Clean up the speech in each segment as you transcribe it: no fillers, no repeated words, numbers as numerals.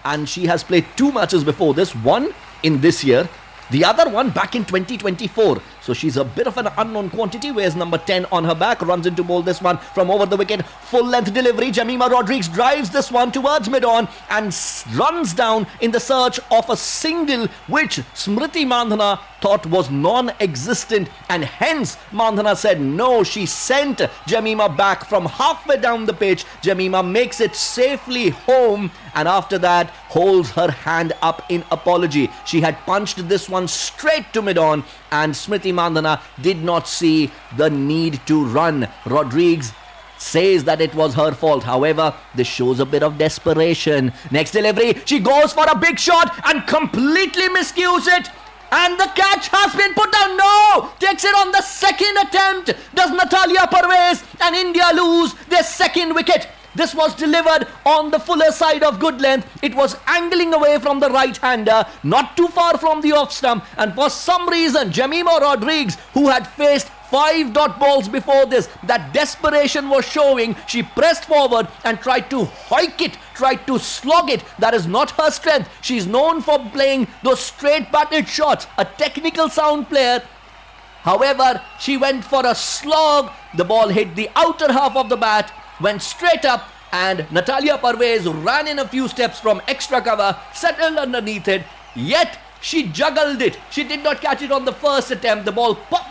and she has played 2 matches before this, one in this year, the other one back in 2024. So she's a bit of an unknown quantity. Wears number 10 on her back. Runs into bowl this one from over the wicket. Full length delivery. Jemimah Rodrigues drives this one towards mid-on and runs down in the search of a single which Smriti Mandhana thought was non-existent, and hence Mandhana said no. She sent Jemimah back from halfway down the pitch. Jemimah makes it safely home, and after that holds her hand up in apology. She had punched this one straight to mid-on, and Smriti Mandhana did not see the need to run. Rodrigues says that it was her fault. However, this shows a bit of desperation. Next delivery, she goes for a big shot and completely miscues it. And the catch has been put down. No! Takes it on the second attempt. Does Natalia Parvez and India lose their second wicket? This was delivered on the fuller side of good length. It was angling away from the right-hander, not too far from the off-stump. And for some reason, Jemimah Rodrigues, who had faced 5 dot balls before this, that desperation was showing. She pressed forward and tried to hoik it, tried to slog it. That is not her strength. She's known for playing those straight batted shots, a technical sound player. However, she went for a slog. The ball hit the outer half of the bat, went straight up, and Natalia Parvez ran in a few steps from extra cover, settled underneath it, yet she juggled it. She did not catch it on the first attempt. The ball popped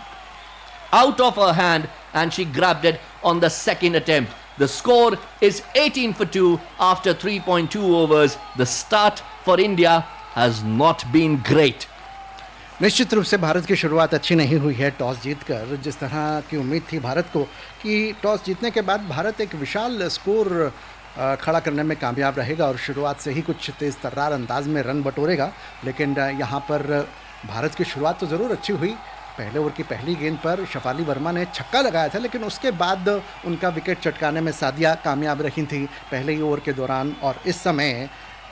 out of her hand and she grabbed it on the second attempt. The score is 18 for 2 after 3.2 overs. The start for India has not been great. निश्चित रूप से भारत की शुरुआत अच्छी नहीं हुई है toss जीतकर। जिस तरह की उम्मीद थी भारत को कि टॉस जीतने के बाद भारत एक विशाल स्कोर खड़ा करने में कामयाब रहेगा और शुरुआत से ही कुछ तेज़ तर्रार अंदाज में रन बटोरेगा, लेकिन यहाँ पर भारत की शुरुआत तो ज़रूर अच्छी हुई। पहले ओवर की पहली गेंद पर शफाली वर्मा ने छक्का लगाया था, लेकिन उसके बाद उनका विकेट चटकाने में सादिया कामयाब रही थी पहले ही ओवर के दौरान। और इस समय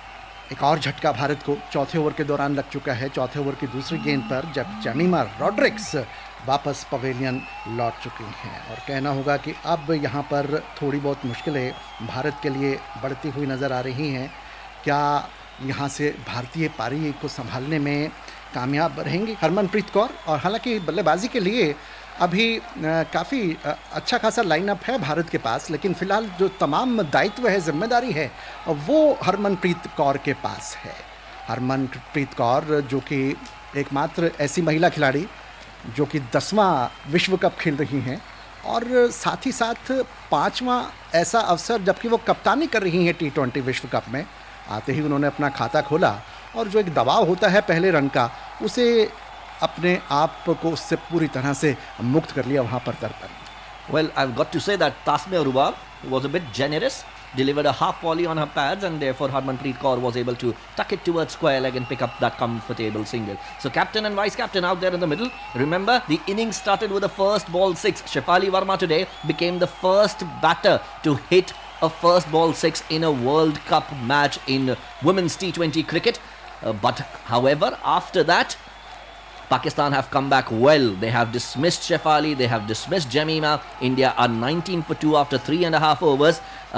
एक और झटका भारत को चौथे ओवर के दौरान लग चुका है। चौथे ओवर की दूसरी गेंद पर जब जेमिमा रॉड्रिक्स वापस पवेलियन लौट चुकी हैं, और कहना होगा कि अब यहाँ पर थोड़ी बहुत मुश्किलें भारत के लिए बढ़ती हुई नज़र आ रही हैं। क्या यहाँ से भारतीय पारी को संभालने में कामयाब रहेंगी हरमनप्रीत कौर? और हालांकि बल्लेबाजी के लिए अभी काफ़ी अच्छा खासा लाइनअप है भारत के पास, लेकिन फ़िलहाल जो तमाम दायित्व है, जिम्मेदारी है, वो हरमनप्रीत कौर के पास है। हरमनप्रीत कौर जो कि एकमात्र ऐसी महिला खिलाड़ी जो कि 10वां विश्व कप खेल रही हैं, और साथ ही साथ 5वां ऐसा अवसर जबकि वो कप्तानी कर रही हैं T20 विश्व कप में। आते ही उन्होंने अपना खाता खोला और जो एक दबाव होता है पहले रन का, उसे अपने आप को उससे पूरी तरह से मुक्त कर लिया वहाँ पर तरपन। Well, I've got to say that Tasmia Rubab was a bit generous, delivered a half volley on her pads, and therefore Harmanpreet Kaur was able to tuck it towards square leg and pick up that comfortable single. So captain and vice captain out there in the middle. Remember, the innings started with a first ball 6. Shefali Verma today became the first batter to hit a first ball 6 in a World Cup match in women's T20 cricket. But however, after that, Pakistan have come back well. They have dismissed Shefali, they have dismissed Jemimah. India are 19 for 2 after 3.5 overs.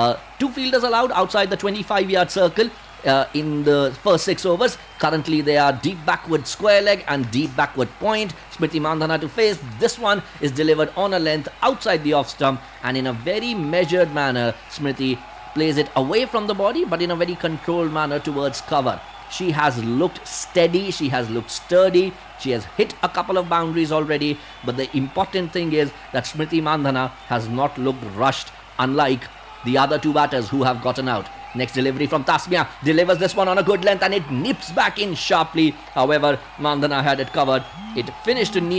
2 fielders allowed outside the 25-yard circle in the first 6 overs. Currently they are deep backward square leg and deep backward point. Smriti Mandhana to face. This one is delivered on a length outside the off stump, and in a very measured manner, Smriti plays it away from the body but in a very controlled manner towards cover. She has looked steady, she has looked sturdy, she has hit a couple of boundaries already, but the important thing is that Smriti Mandhana has not looked rushed, unlike the other 2 batters who have gotten out. Next delivery from Tasmia, delivers this one on a good length and it nips back in sharply. However, Mandhana had it covered. It finished near